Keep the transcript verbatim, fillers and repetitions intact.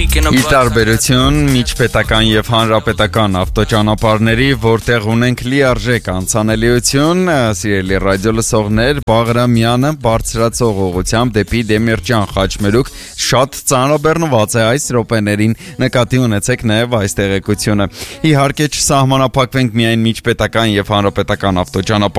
Ի տարբերություն միջպետական եւ հանրապետական ավտոճանապարհների, որտեղ ունենք լիարժեք անցանելիություն, սիրելի ռադիո լսողներ, Բաղրամյանը բարձրացող ուղղությամբ դեպի Դեմիրճան խաչմերուկ շատ ծանրաբեռնված է այս րոպեներին, նկատի ունեցեք նաեւ այս տեղեկությունը։ Իհարկե չսահմանափակվենք միայն միջպետական եւ հանրապետական ավտոճանապարհ